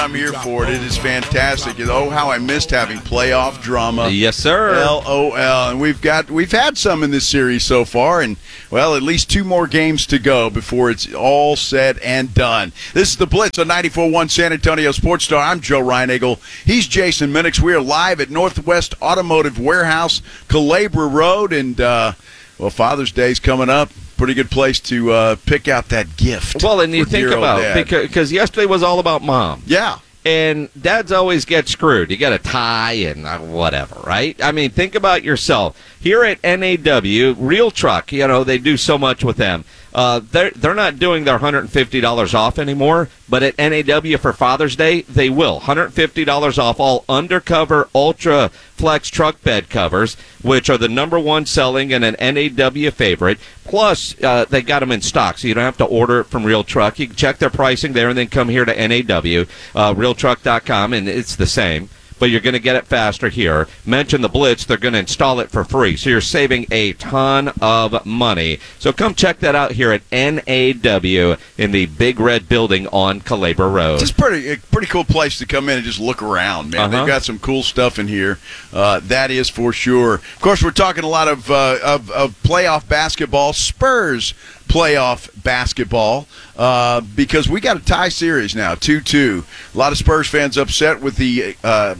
I'm here for it. It is fantastic. Oh, how I missed having playoff drama. Yes, sir. LOL. And we've had some in this series so far, and well, at least 2 more games to go before it's all said and done. This is the Blitz on 94.1 San Antonio Sports Star. I'm Joe Reinagle. He's Jason Minix. We are live at Northwest Automotive Warehouse, Calabria Road, and Father's Day's coming up. Pretty good place to pick out that gift. Well, and you think about, because yesterday was all about mom. Yeah. And dads always get screwed. You got a tie and whatever, right? I mean, think about yourself. Here at NAW, Real Truck, they do so much with them. They're not doing their $150 off anymore, but at NAW for Father's Day, they will. $150 off all undercover Ultra Flex truck bed covers, which are the #1 selling and an NAW favorite. Plus, they got them in stock, so you don't have to order it from Real Truck. You can check their pricing there and then come here to NAW, realtruck.com, and it's the same. But you're going to get it faster here. Mention the Blitz. They're going to install it for free. So you're saving a ton of money. So come check that out here at NAW in the Big Red Building on Calabria Road. It's a pretty cool place to come in and just look around, man. They've got some cool stuff in here. That is for sure. Of course, we're talking a lot of playoff basketball. Spurs playoff basketball because we got a tie series now, 2-2. A lot of Spurs fans upset with the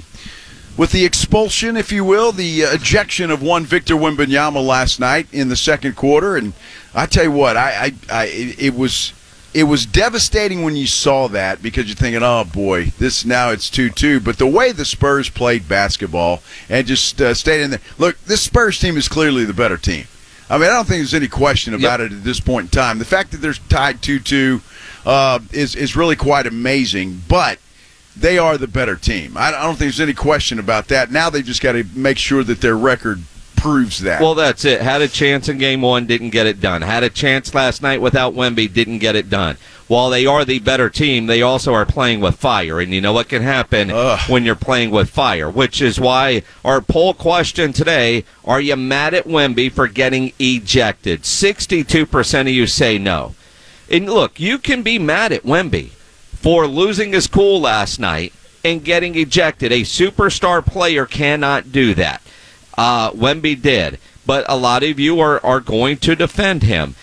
expulsion, if you will, the ejection of one Victor Wembanyama last night in the second quarter. And I tell you what, it was devastating when you saw that because you're thinking, oh boy, now it's 2-2. But the way the Spurs played basketball and just stayed in there. Look, this Spurs team is clearly the better team. I mean, I don't think there's any question about it at this point in time. The fact that they're tied 2-2 is really quite amazing, but they are the better team. I don't think there's any question about that. Now they've just got to make sure that their record proves that. Well, that's it. Had a chance in Game 1, didn't get it done. Had a chance last night without Wemby, didn't get it done. While they are the better team, they also are playing with fire. And you know what can happen when you're playing with fire, which is why our poll question today, are you mad at Wemby for getting ejected? 62% of you say no. And look, you can be mad at Wemby for losing his cool last night and getting ejected. A superstar player cannot do that. Wemby did. But a lot of you are going to defend him.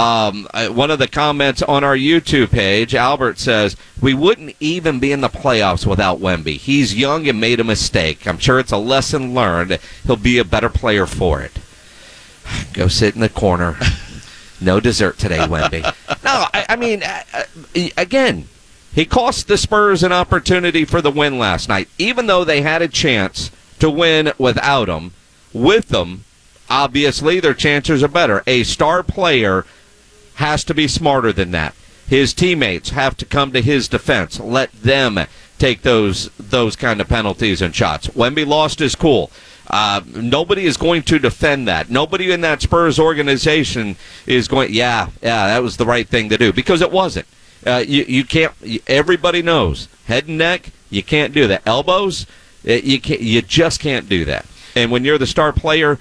One of the comments on our YouTube page, Albert says, we wouldn't even be in the playoffs without Wemby. He's young and made a mistake. I'm sure it's a lesson learned. He'll be a better player for it. Go sit in the corner. No dessert today, Wemby. No, I mean, again, he cost the Spurs an opportunity for the win last night. Even though they had a chance to win without him, with them, obviously their chances are better. A star player has to be smarter than that. His teammates have to come to his defense. Let them take those kind of penalties and shots. Wemby lost his cool. Nobody is going to defend that. Nobody in that Spurs organization is going, yeah, that was the right thing to do, because it wasn't. You can't. Everybody knows head and neck. You can't do that. Elbows. You just can't do that. And when you're the star player,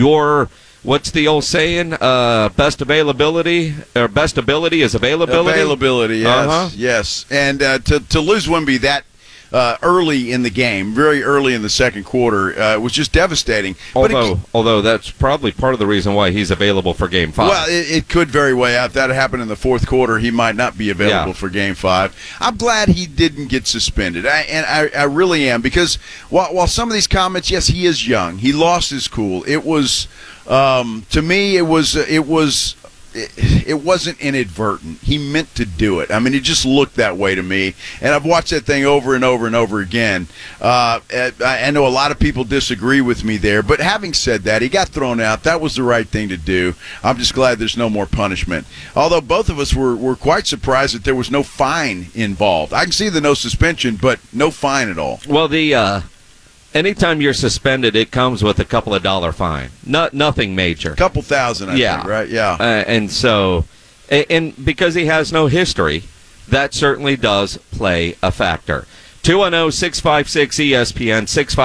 what's the old saying? Best availability or best ability is availability. Availability, yes, yes. And to lose Wemby that early in the game, very early in the second quarter, was just devastating. Although that's probably part of the reason why he's available for Game 5. Well, it could very well. If that happened in the fourth quarter, he might not be available for Game 5. I'm glad he didn't get suspended, I really am, because while some of these comments, yes, he is young. He lost his cool. It was, to me, it wasn't inadvertent. He meant to do it. I mean, it just looked that way to me. And I've watched that thing over and over and over again. I know a lot of people disagree with me there. But having said that, he got thrown out. That was the right thing to do. I'm just glad there's no more punishment. Although both of us were quite surprised that there was no fine involved. I can see the no suspension, but no fine at all. Well, anytime you're suspended, it comes with a couple of $1 fine. Nothing major. A couple thousand, I think, right? Yeah. And so, and because he has no history, that certainly does play a factor. 210-656-ESPN,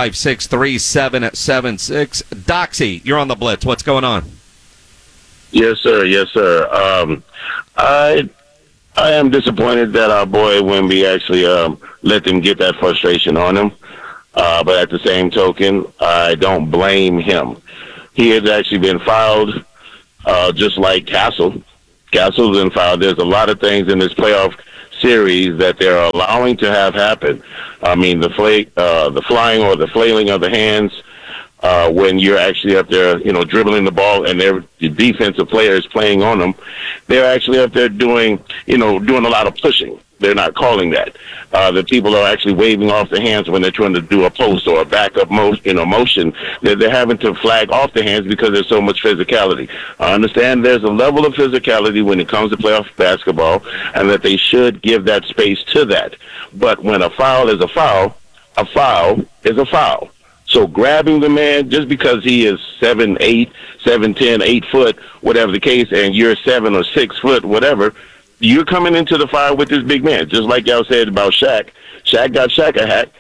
656-3776. Doxy, you're on the Blitz. What's going on? Yes, sir. Yes, sir. I I am disappointed that our boy Wemby actually let them get that frustration on him. But at the same token, I don't blame him. He has actually been fouled, just like Castle. Castle's been fouled. There's a lot of things in this playoff series that they're allowing to have happen. I mean, the flying or the flailing of the hands when you're actually up there, dribbling the ball, and the defensive players playing on them. They're actually up there doing a lot of pushing. They're not calling that. The people are actually waving off the hands when they're trying to do a post or a backup motion. They're having to flag off the hands because there's so much physicality. I understand there's a level of physicality when it comes to playoff basketball, and that they should give that space to that. But when a foul is a foul is a foul. So grabbing the man just because he is 7'8", 7'10", 8 foot, whatever the case, and you're 7 or 6 foot, whatever, you're coming into the fire with this big man, just like y'all said about Shaq. Shaq got Shaq a hack.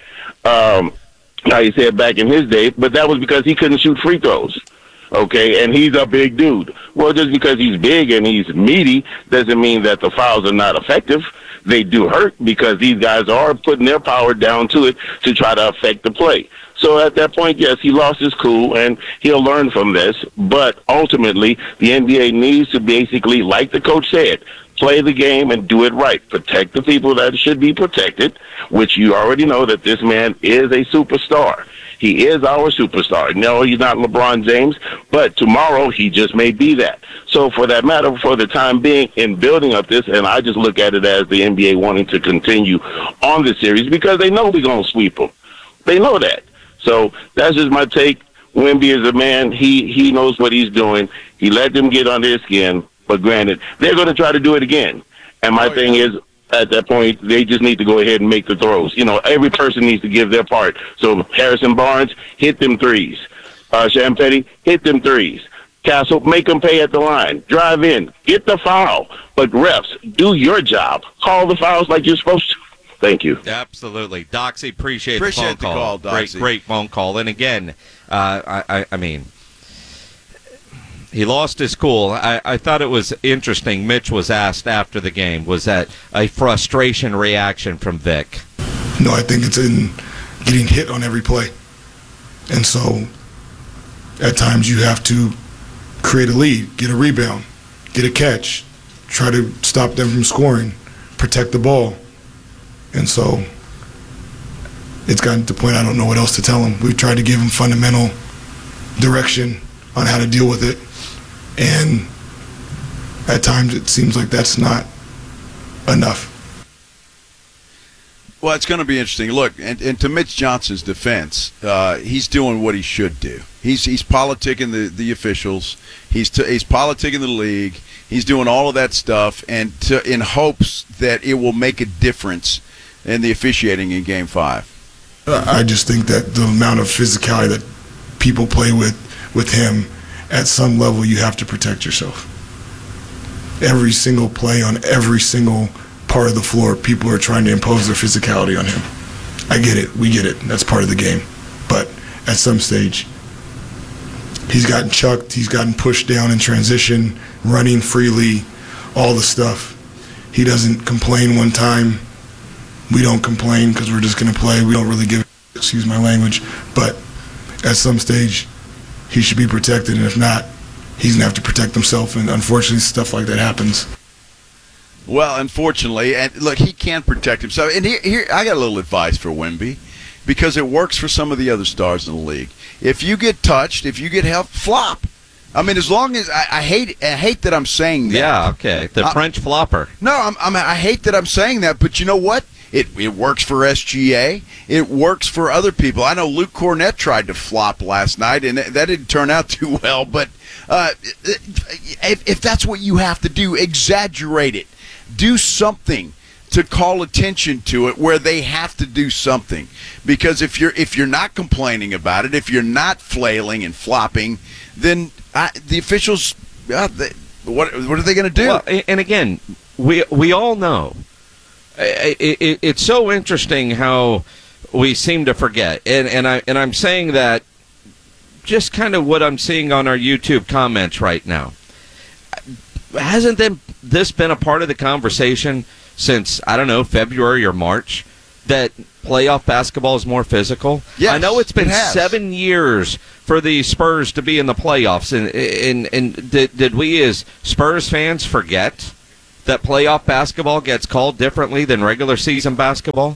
How you said back in his day, but that was because he couldn't shoot free throws. Okay, and he's a big dude. Well, just because he's big and he's meaty doesn't mean that the fouls are not effective. They do hurt because these guys are putting their power down to it to try to affect the play. So at that point, yes, he lost his cool, and he'll learn from this. But ultimately, the NBA needs to basically, like the coach said, play the game and do it right. Protect the people that should be protected, which you already know that this man is a superstar. He is our superstar. No, he's not LeBron James, but tomorrow he just may be that. So for that matter, for the time being, in building up this, and I just look at it as the NBA wanting to continue on the series because they know we're going to sweep them. They know that. So that's just my take. Wemby is a man. He knows what he's doing. He let them get under his skin, but granted, they're going to try to do it again. And my thing is, at that point, they just need to go ahead and make the throws. Every person needs to give their part. So Harrison Barnes, hit them threes. Sham Petty, hit them threes. Castle, make them pay at the line. Drive in. Get the foul. But refs, do your job. Call the fouls like you're supposed to. Thank you. Absolutely. Doxy, appreciate the phone the call, Doxy. Great phone call. And again, I mean, he lost his cool. I thought it was interesting. Mitch was asked after the game, was that a frustration reaction from Vic? No, I think it's in getting hit on every play. And so at times you have to create a lead, get a rebound, get a catch, try to stop them from scoring, protect the ball. And so it's gotten to the point I don't know what else to tell him. We've tried to give him fundamental direction on how to deal with it. And at times it seems like that's not enough. Well, it's going to be interesting. Look, and to Mitch Johnson's defense, he's doing what he should do. He's politicking the officials. He's politicking the league. He's doing all of that stuff, and in hopes that it will make a difference in the officiating in Game 5. I just think that the amount of physicality that people play with him, at some level you have to protect yourself. Every single play on every single part of the floor, people are trying to impose their physicality on him. I get it. We get it. That's part of the game. But at some stage, he's gotten chucked. He's gotten pushed down in transition, running freely, all the stuff. He doesn't complain one time. We don't complain because we're just going to play. We don't really give, excuse my language. But at some stage, he should be protected. And if not, he's going to have to protect himself. And unfortunately, stuff like that happens. Well, unfortunately, and look, he can't protect himself. And here, I got a little advice for Wemby, because it works for some of the other stars in the league. If you get touched, if you get help, flop. I mean, as long as I hate that I'm saying that. Yeah, okay. The French flopper. No, I hate that I'm saying that, but you know what? It works for SGA. It works for other people. I know Luke Cornett tried to flop last night, and that didn't turn out too well. But if that's what you have to do, exaggerate it. Do something to call attention to it where they have to do something. Because if you're not complaining about it, if you're not flailing and flopping, then the officials, what are they going to do? Well, and again, we all know. It's so interesting how we seem to forget, and I'm saying that just kind of what I'm seeing on our YouTube comments right now. Hasn't this been a part of the conversation since, I don't know, February or March, that playoff basketball is more physical? Yes, I know it's been it has. 7 years for the Spurs to be in the playoffs, and did we as Spurs fans forget that playoff basketball gets called differently than regular season basketball?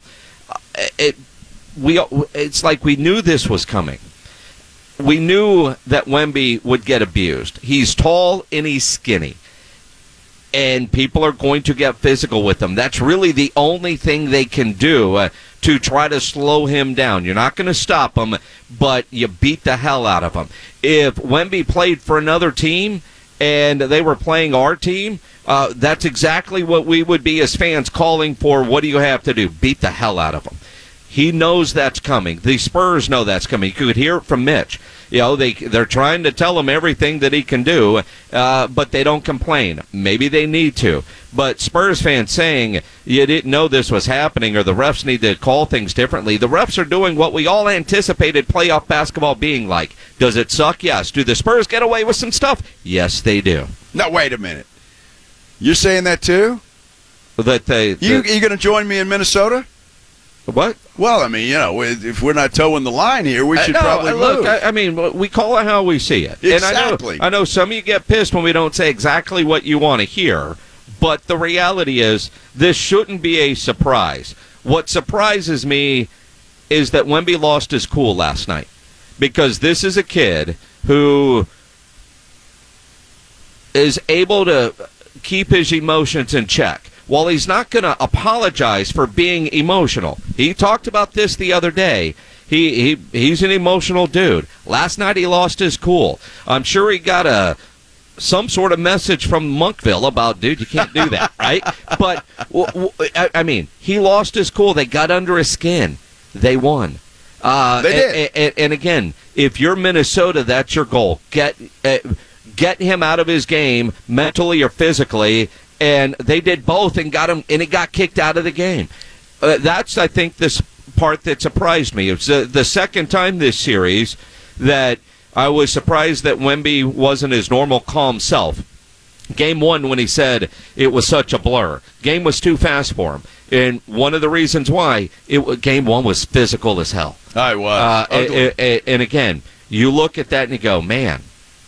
It's like we knew this was coming. We knew that Wemby would get abused. He's tall and he's skinny. And people are going to get physical with him. That's really the only thing they can do to try to slow him down. You're not going to stop him, but you beat the hell out of him. If Wemby played for another team and they were playing our team, that's exactly what we would be as fans calling for. What do you have to do? Beat the hell out of him. He knows that's coming. The Spurs know that's coming. You could hear it from Mitch. You know, they're trying to tell him everything that he can do, but they don't complain. Maybe they need to. But Spurs fans saying you didn't know this was happening or the refs need to call things differently. The refs are doing what we all anticipated playoff basketball being like. Does it suck? Yes. Do the Spurs get away with some stuff? Yes, they do. Now, wait a minute. You're saying that too? That you going to join me in Minnesota? What? Well, I mean, you know, if we're not towing the line here, we should probably look, move. I mean, we call it how we see it. Exactly. And I know some of you get pissed when we don't say exactly what you want to hear, but the reality is this shouldn't be a surprise. What surprises me is that Wemby lost his cool last night, because this is a kid who is able to keep his emotions in check. While he's not going to apologize for being emotional, he talked about this the other day. He's an emotional dude. Last night he lost his cool. I'm sure he got some sort of message from Monkville about, dude, you can't do that, right? But, I mean, he lost his cool. They got under his skin. They won. They did. And again, if you're Minnesota, that's your goal. Get him out of his game, mentally or physically. And they did both and got him, and he got kicked out of the game. That's, I think, this part that surprised me. It was the second time this series that I was surprised that Wemby wasn't his normal calm self. Game one, when he said it was such a blur. Game was too fast for him. And one of the reasons why, game one was physical as hell. I was. And again, you look at that and you go, man,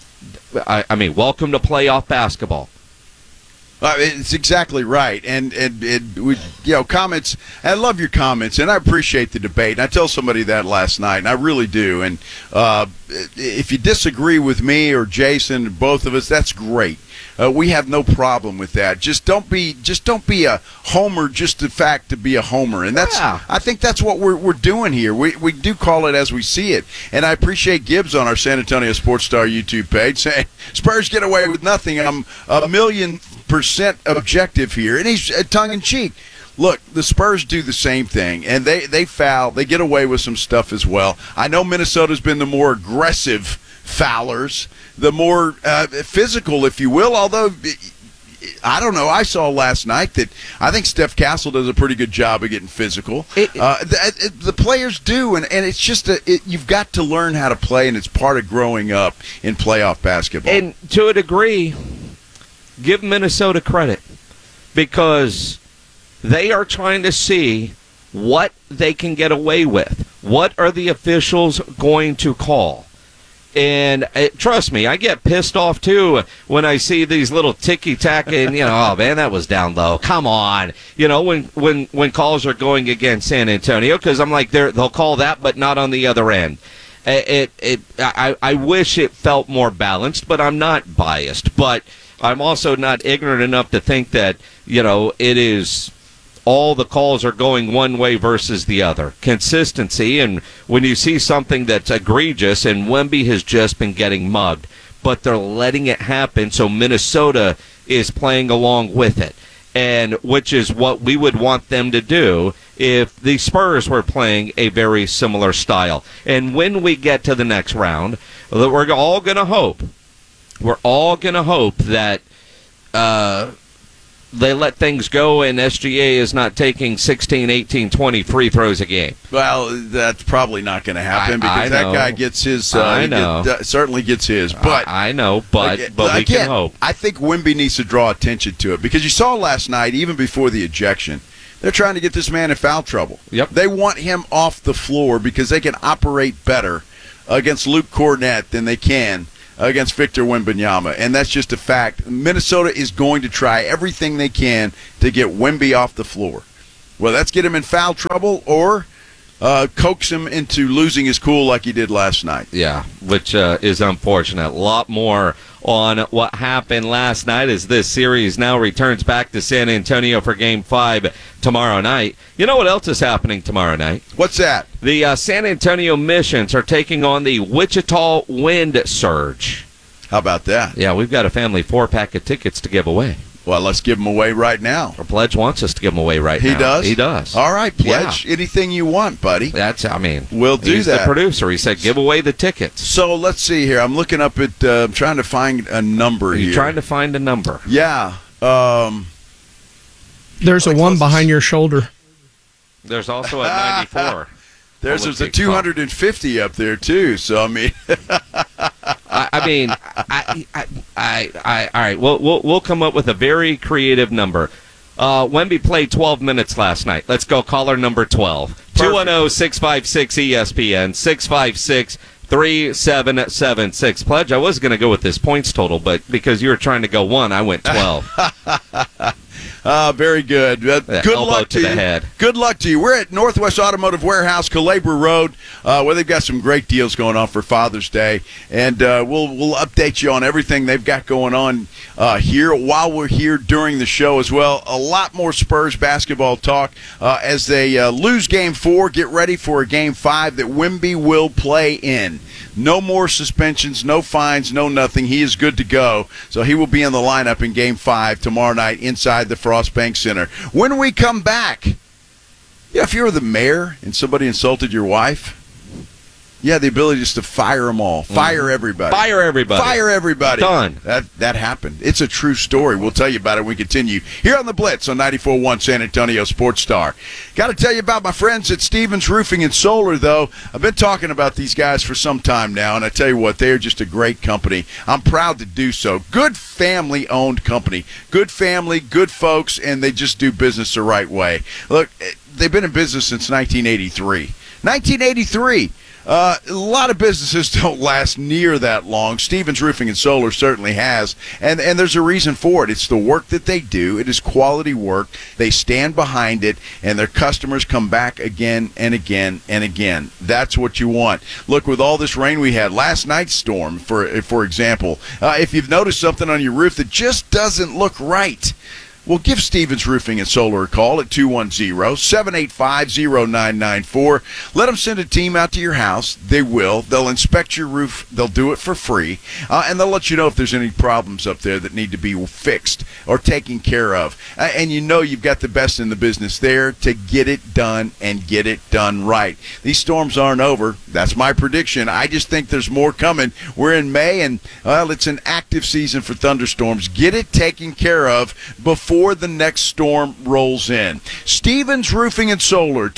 I mean, welcome to playoff basketball. It's exactly right, and we, you know, comments. I love your comments, and I appreciate the debate. And I tell somebody that last night, and I really do. And if you disagree with me or Jason, both of us, that's great. We have no problem with that. Just don't be a homer just the fact to be a homer, and that's. Yeah. I think that's what we're doing here. We do call it as we see it, and I appreciate Gibbs on our San Antonio Sports Star YouTube page saying Spurs get away with nothing. I'm 1,000,000% objective here, and he's tongue in cheek. Look, the Spurs do the same thing, and they foul. They get away with some stuff as well. I know Minnesota's been the more aggressive foulers, the more physical, if you will, although I don't know. I saw last night that I think Steph Castle does a pretty good job of getting physical. The players do, and it's just you've got to learn how to play, and it's part of growing up in playoff basketball. And to a degree, give Minnesota credit, because they are trying to see what they can get away with. What are the officials going to call? And trust me, I get pissed off, too, when I see these little ticky-tack and, you know, oh, man, that was down low. Come on. You know, when calls are going against San Antonio, because I'm like, they'll call that, but not on the other end. I wish it felt more balanced, but I'm not biased. But I'm also not ignorant enough to think that, you know, it is all the calls are going one way versus the other. Consistency, and when you see something that's egregious, and Wemby has just been getting mugged, but they're letting it happen, so Minnesota is playing along with it, and which is what we would want them to do if the Spurs were playing a very similar style. And when we get to the next round, we're all going to hope that they let things go, and SGA is not taking 16, 18, 20 free throws a game. Well, that's probably not going to happen because that guy gets his. Certainly gets his. But I know, but we can hope. I think Wemby needs to draw attention to it because you saw last night, even before the ejection, they're trying to get this man in foul trouble. Yep. They want him off the floor because they can operate better against Luke Cornett than they can against Victor Wembanyama, and that's just a fact. Minnesota is going to try everything they can to get Wemby off the floor. Well, that's get him in foul trouble or coax him into losing his cool like he did last night. Yeah, which is unfortunate. A lot more on what happened last night as this series now returns back to San Antonio for Game 5 tomorrow night. You know what else is happening tomorrow night? What's that? The San Antonio Missions are taking on the Wichita Wind Surge. How about that? Yeah, we've got a family 4-pack of tickets to give away. Well, let's give them away right now. Our Pledge wants us to give them away right now. He does? He does. All right, Pledge. Yeah. Anything you want, buddy. We'll do he's that. The producer. He said give away the tickets. So let's see here. I'm looking up at, I'm trying to find a number here. You're trying to find a number? Yeah. There's a one behind your shoulder. There's also a 94. There's a 250 up there, too. So, I mean... all right. We'll come up with a very creative number. Wemby played 12 minutes last night. Let's go caller number 12. 210-656-ESPN, 656-3776. Pledge, I was going to go with this points total, but because you were trying to go 1, I went 12. Very good. Good luck to you. Head. Good luck to you. We're at Northwest Automotive Warehouse, Calabria Road, where they've got some great deals going on for Father's Day, and we'll update you on everything they've got going on here while we're here during the show as well. A lot more Spurs basketball talk as they lose Game 4. Get ready for a Game 5 that Wemby will play in. No more suspensions, no fines, no nothing. He is good to go. So he will be in the lineup in Game 5 tomorrow night inside the Frost Bank Center. When we come back, if you're the mayor and somebody insulted your wife, you have the ability just to fire them all. Fire everybody. Fire everybody. Fire everybody. Done. That happened. It's a true story. We'll tell you about it when we continue here on The Blitz on 94.1 San Antonio Sports Star. Got to tell you about my friends at Stevens Roofing and Solar, though. I've been talking about these guys for some time now, and I tell you what, they are just a great company. I'm proud to do so. Good family-owned company. Good family, good folks, and they just do business the right way. Look, they've been in business since 1983. 1983. A lot of businesses don't last near that long. Stevens Roofing and Solar certainly has, and there's a reason for it. It's the work that they do. It is quality work. They stand behind it, and their customers come back again and again and again. That's what you want. Look, with all this rain we had, last night's storm, for example, if you've noticed something on your roof that just doesn't look right, well, give Stevens Roofing and Solar a call at 210-785-0994. Let them send a team out to your house. They will. They'll inspect your roof. They'll do it for free. And they'll let you know if there's any problems up there that need to be fixed or taken care of. And you know you've got the best in the business there to get it done and get it done right. These storms aren't over. That's my prediction. I just think there's more coming. We're in May, and, well, it's an active season for thunderstorms. Get it taken care of before the next storm rolls in. Stevens Roofing and Solar,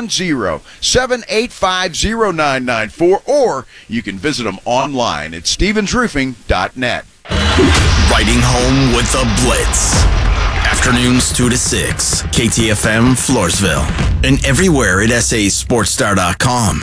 210-785-0994, or you can visit them online at stevensroofing.net. Riding home with the Blitz. Afternoons 2 to 6. KTFM Floresville. And everywhere at sasportstar.com.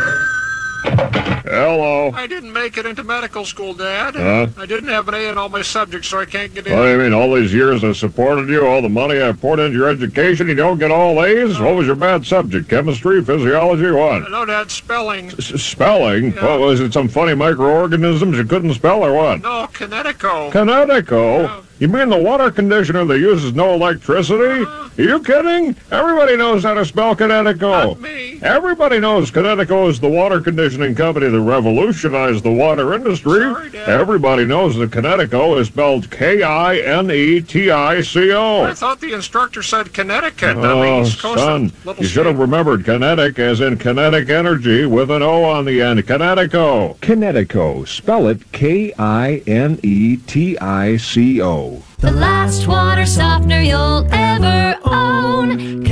Hello. I didn't make it into medical school, Dad. Huh? I didn't have an A in all my subjects, so I can't get in. What do you mean, all these years I supported you, all the money I poured into your education, you don't get all A's? What was your bad subject? Chemistry, physiology, what? No, Dad, spelling. Spelling? Yeah. What, was it some funny microorganisms you couldn't spell or what? No, Kinetico. Kinetico? Yeah. You mean the water conditioner that uses no electricity? Are you kidding? Everybody knows how to spell Kinetico. Not me. Everybody knows Kinetico is the water conditioning company that revolutionized the water industry. Sorry, Dad. Everybody knows that Kinetico is spelled Kinetico. I thought the instructor said Connecticut. Oh, son, you should have remembered kinetic as in kinetic energy with an O on the end. Kinetico. Kinetico. Spell it Kinetico. The last water softener you'll ever own.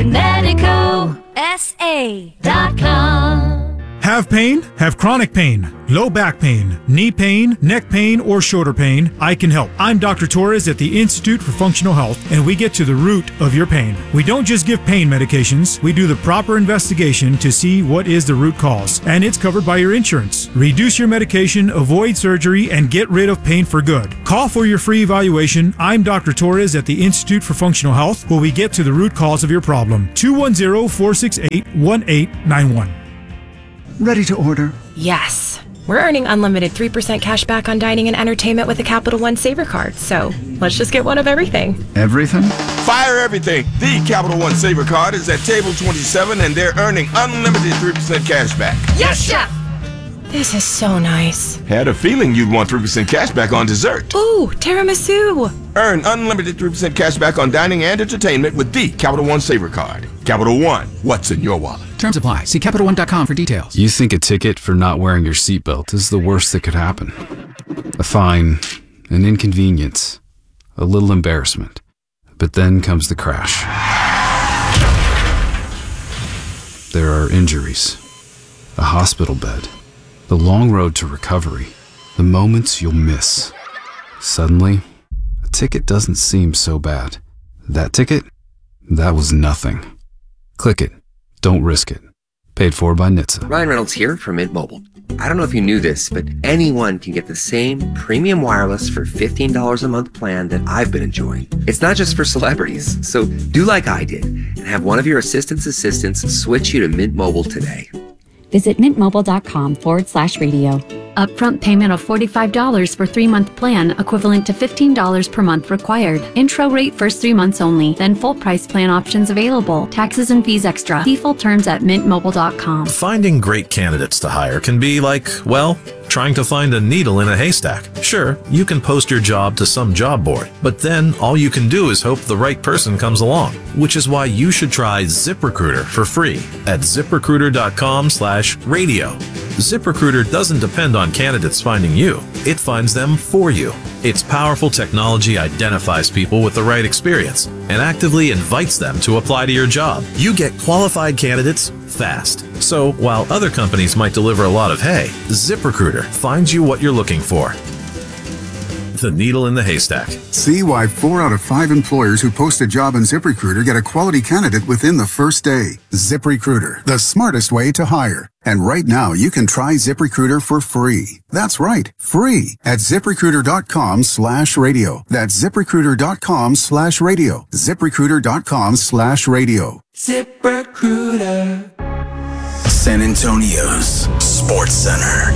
ConnecticutSA.com. Have pain? Have chronic pain, low back pain, knee pain, neck pain, or shoulder pain? I can help. I'm Dr. Torres at the Institute for Functional Health, and we get to the root of your pain. We don't just give pain medications, we do the proper investigation to see what is the root cause, and it's covered by your insurance. Reduce your medication, avoid surgery, and get rid of pain for good. Call for your free evaluation. I'm Dr. Torres at the Institute for Functional Health, where we get to the root cause of your problem. 210-468-1891. Ready to order? Yes. We're earning unlimited 3% cash back on dining and entertainment with a Capital One Saver card, so let's just get one of everything. Everything? Fire everything. The Capital One Saver card is at table 27, and they're earning unlimited 3% cash back. Yes, Chef! This is so nice. Had a feeling you'd want 3% cash back on dessert. Ooh, tiramisu! Earn unlimited 3% cash back on dining and entertainment with the Capital One Saver card. Capital One, what's in your wallet? Terms apply. See CapitalOne.com for details. You think a ticket for not wearing your seatbelt is the worst that could happen. A fine, an inconvenience, a little embarrassment. But then comes the crash. There are injuries, a hospital bed, the long road to recovery, the moments you'll miss. Suddenly, a ticket doesn't seem so bad. That ticket? That was nothing. Click it. Don't risk it. Paid for by NHTSA. Ryan Reynolds here from Mint Mobile. I don't know if you knew this, but anyone can get the same premium wireless for $15 a month plan that I've been enjoying. It's not just for celebrities, so do like I did and have one of your assistants switch you to Mint Mobile today. Visit mintmobile.com/radio. Upfront payment of $45 for 3-month plan, equivalent to $15 per month required. Intro rate first 3 months only, then full price plan options available. Taxes and fees extra. See full terms at mintmobile.com. Finding great candidates to hire can be like, well, trying to find a needle in a haystack. Sure, you can post your job to some job board, but then all you can do is hope the right person comes along, which is why you should try ZipRecruiter for free at ziprecruiter.com/radio. ZipRecruiter doesn't depend on candidates finding you. It finds them for you. Its powerful technology identifies people with the right experience and actively invites them to apply to your job. You get qualified candidates fast. So while other companies might deliver a lot of hay, ZipRecruiter finds you what you're looking for. The needle in the haystack. See why 4 out of 5 employers who post a job in ZipRecruiter get a quality candidate within the first day. ZipRecruiter, the smartest way to hire. And right now, you can try ZipRecruiter for free. That's right, free at ZipRecruiter.com/radio. That's ZipRecruiter.com/radio. ZipRecruiter.com/radio. ZipRecruiter. San Antonio's Sports Center.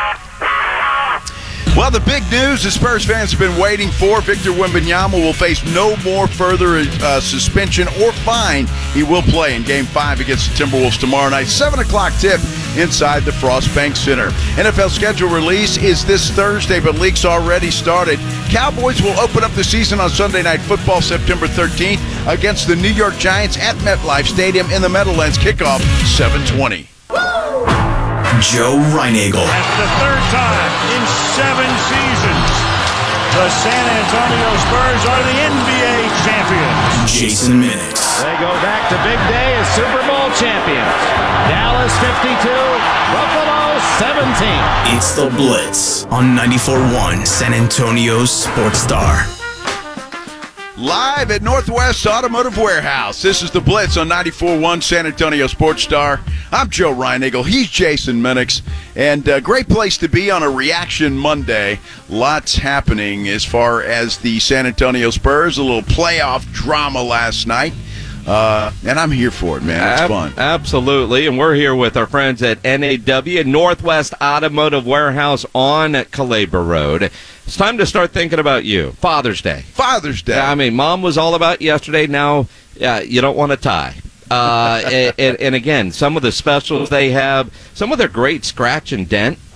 Well, the big news the Spurs fans have been waiting for. Victor Wembanyama will face no more further suspension or fine. He will play in Game 5 against the Timberwolves tomorrow night. 7 o'clock tip inside the Frost Bank Center. NFL schedule release is this Thursday, but leaks already started. Cowboys will open up the season on Sunday Night Football September 13th against the New York Giants at MetLife Stadium in the Meadowlands. Kickoff 7:20. Joe Reinagle. That's the third time in 7 seasons the San Antonio Spurs are the NBA champions. Jason Minix. They go back to big day as Super Bowl champions. Dallas 52, Buffalo 17. It's the Blitz on 94.1 San Antonio's Sports Star. Live at Northwest Automotive Warehouse. This is the Blitz on 94.1 San Antonio Sports Star. I'm Joe Reinagle. He's Jason Minix. And a great place to be on a Reaction Monday. Lots happening as far as the San Antonio Spurs. A little playoff drama last night. And I'm here for it, man. It's fun. Absolutely. And we're here with our friends at NAW, Northwest Automotive Warehouse on Calabria Road. It's time to start thinking about you. Father's Day. Father's Day. I mean, Mom was all about yesterday. Now you don't want a tie. And again, some of the specials they have, some of their great scratch and dent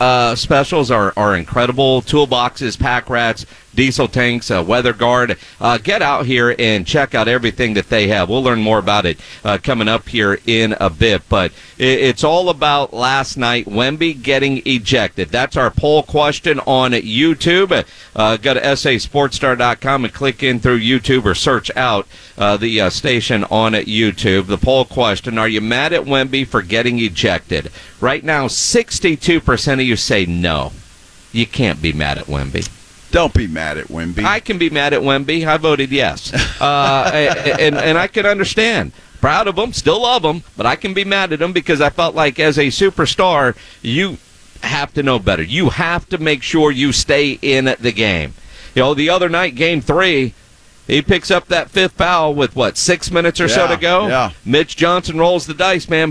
specials are incredible. Toolboxes, pack rats, diesel tanks, weather guard. Get out here and check out everything that they have. We'll learn more about it coming up here in a bit. But it's all about last night, Wemby getting ejected. That's our poll question on YouTube. Go to sasportstar.com and click in through YouTube or search out the station on YouTube. The poll question, are you mad at Wemby for getting ejected? Right now, 62% of you say no. You can't be mad at Wemby. Don't be mad at Wemby. I can be mad at Wemby. I voted yes. And I can understand. Proud of him, still love him, but I can be mad at him because I felt like as a superstar, you have to know better. You have to make sure you stay in the game. You know, the other night, Game 3, he picks up that fifth foul with, 6 minutes or so to go? Yeah. Mitch Johnson rolls the dice, man.